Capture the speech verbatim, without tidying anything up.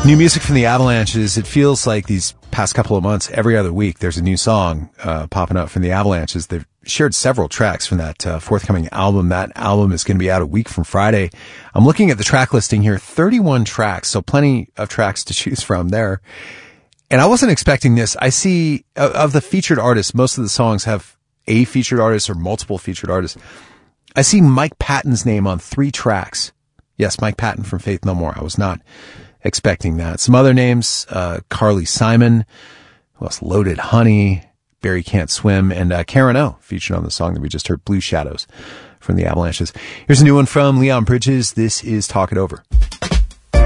New music from the Avalanches. It feels like these past couple of months, every other week, there's a new song uh, popping up from the Avalanches. They've shared several tracks from that uh, forthcoming album. That album is going to be out a week from Friday. I'm looking at the track listing here, thirty-one tracks, so plenty of tracks to choose from there. And I wasn't expecting this. I see, uh, of the featured artists, most of the songs have a featured artist or multiple featured artists. I see Mike Patton's name on three tracks. Yes, Mike Patton from Faith No More. I was not expecting that. Some other names, uh, Carly Simon, who else? Loaded Honey, Barry Can't Swim, and uh, Karen O featured on the song that we just heard, Blue Shadows, from the Avalanches. Here's a new one from Leon Bridges. This is Talk It Over.